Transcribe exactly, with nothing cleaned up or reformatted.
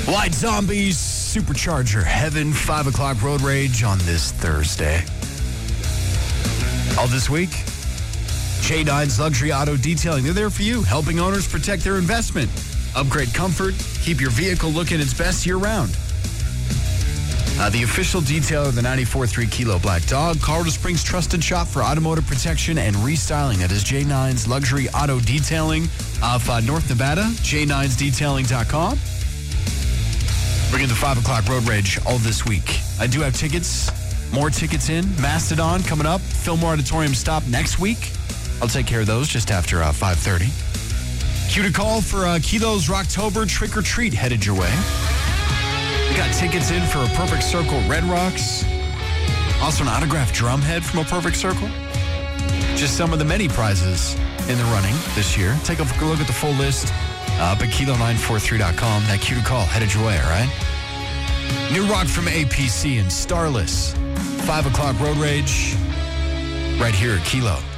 White Zombies, Supercharger Heaven, five o'clock Road Rage on this Thursday. All this week, J nine's Luxury Auto Detailing. They're there for you, helping owners protect their investment, upgrade comfort, keep your vehicle looking its best year-round. Uh, the official detailer of the ninety-four point three Kilo Black Dog, Colorado Springs' trusted shop for automotive protection and restyling. That is J nine's Luxury Auto Detailing of uh, North Nevada, j nines detailing dot com. Bringing the five o'clock Road Rage all this week. I do have tickets, more tickets in. Mastodon coming up. Fillmore Auditorium stop next week. I'll take care of those just after uh, five thirty. Cue to call for uh, Kilo's Rocktober Trick or Treat headed your way. We got tickets in for a Perfect Circle Red Rocks. Also an autographed drum head from a Perfect Circle. Just some of the many prizes in the running this year. Take a look at the full list up at kilo nine four three dot com. That cue to call headed your way, all right? New rock from A P C and Starless. five o'clock Road Rage right here at Kilo.